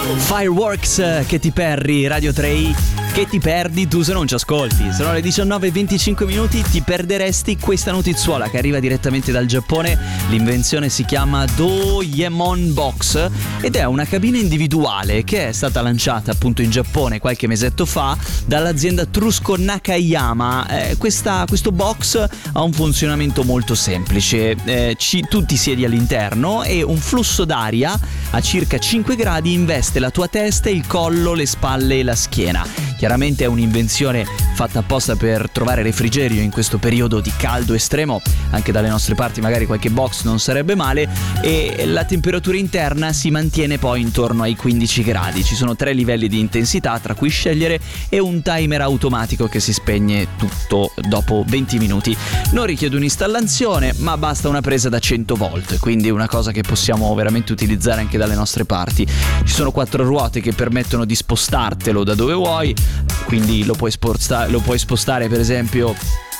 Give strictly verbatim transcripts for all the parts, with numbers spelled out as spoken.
Fireworks, Katy Perry, Radio tre i. Che ti perdi tu se non ci ascolti? Sono le diciannove e venticinque minuti, ti perderesti questa notizuola che arriva direttamente dal Giappone. L'invenzione si chiama Doyemon Box ed è una cabina individuale che è stata lanciata appunto in Giappone qualche mesetto fa dall'azienda Trusco Nakayama. Eh, questa, questo box ha un funzionamento molto semplice. Eh, ci, tu ti siedi all'interno e un flusso d'aria a circa cinque gradi investe la tua testa, il collo, le spalle e la schiena. Chiaramente è un'invenzione fatta apposta per trovare refrigerio in questo periodo di caldo estremo. Anche dalle nostre parti magari qualche box non sarebbe male. E la temperatura interna si mantiene poi intorno ai quindici gradi. Ci sono tre livelli di intensità tra cui scegliere e un timer automatico che si spegne tutto dopo venti minuti. Non richiede un'installazione, ma basta una presa da cento volt, quindi una cosa che possiamo veramente utilizzare anche dalle nostre parti. Ci sono quattro ruote che permettono di spostartelo da dove vuoi, quindi lo puoi spostare, lo puoi spostare per esempio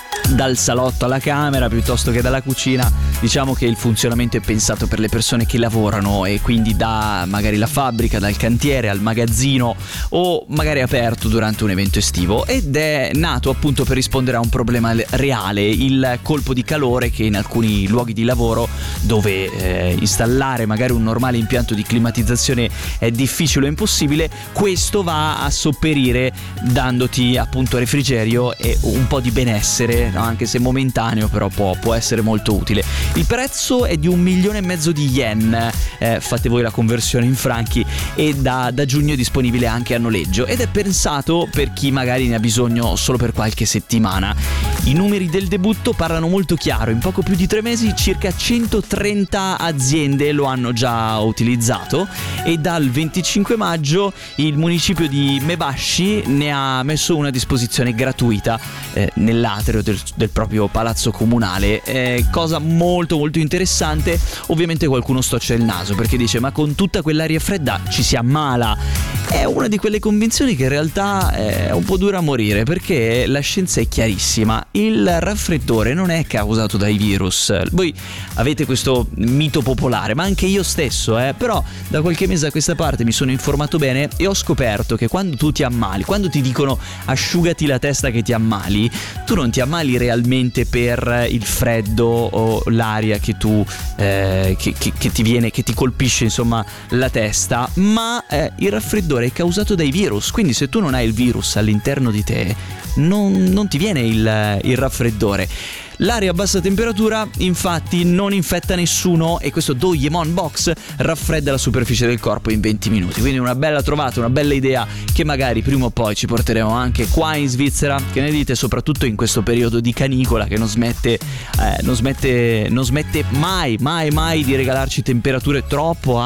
dal salotto alla camera piuttosto che dalla cucina. Diciamo che il funzionamento è pensato per le persone che lavorano e quindi da magari la fabbrica, dal cantiere al magazzino o magari aperto durante un evento estivo, ed è nato appunto per rispondere a un problema reale, il colpo di calore che in alcuni luoghi di lavoro dove eh, installare magari un normale impianto di climatizzazione è difficile o impossibile, questo va a sopperire dandoti appunto refrigerio e un po' di benessere, no? Anche se momentaneo, però può, può essere molto utile. Il prezzo è di un milione e mezzo di yen, eh, fate voi la conversione in franchi, e da, da giugno è disponibile anche a noleggio ed è pensato per chi magari ne ha bisogno solo per qualche settimana. I numeri del debutto parlano molto chiaro: in poco più di tre mesi circa centotrenta aziende lo hanno già utilizzato e dal venticinque maggio il municipio di Mebashi ne ha messo una a disposizione gratuita eh, nell'atrio del, del proprio palazzo comunale, eh, cosa molto molto interessante. Ovviamente qualcuno storce il naso perché dice: ma con tutta quell'aria fredda ci si ammala. È una di quelle convinzioni che in realtà è un po' dura a morire, perché la scienza è chiarissima: il raffreddore non è causato dai virus. Voi avete questo mito popolare, ma anche io stesso, eh, però da qualche mese a questa parte mi sono informato bene e ho scoperto che quando tu ti ammali, quando ti dicono asciugati la testa che ti ammali, tu non ti ammali realmente per il freddo o l'aria che tu eh, che, che, che ti viene, che ti colpisce insomma la testa, ma eh, il raffreddore è causato dai virus. Quindi se tu non hai il virus all'interno di te, non, non ti viene il, il raffreddore. L'aria a bassa temperatura infatti non infetta nessuno e questo Doyemon Box raffredda la superficie del corpo in venti minuti. Quindi una bella trovata, una bella idea che magari prima o poi ci porteremo anche qua in Svizzera. Che ne dite? Soprattutto in questo periodo di canicola che non smette eh, non smette non smette mai mai mai di regalarci temperature troppo